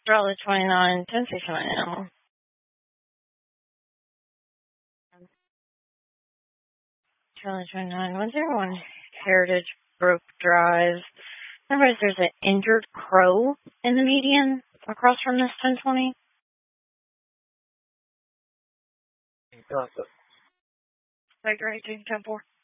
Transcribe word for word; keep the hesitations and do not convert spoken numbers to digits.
Charlie twenty-nine, ten sixty-nine now. Charlie twenty-nine, one zero one, Heritage Brook Drive. Remember, there's an injured crow in the median across from this ten twenty. Got it. Like, right, ten four.